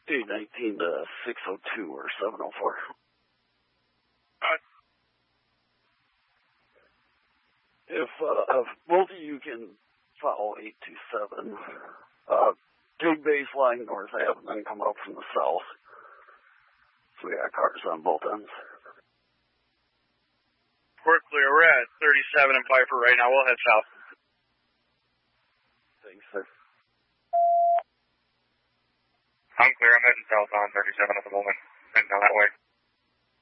819 to 602 or 704. If both of you can follow 827, big baseline North Ave, and then come up from the south. So we got cars on both ends. We're clear. We're at 37 in Piper right now. We'll head south. Thanks, sir. I'm clear. I'm heading south on 37 at the moment. Heading down that way.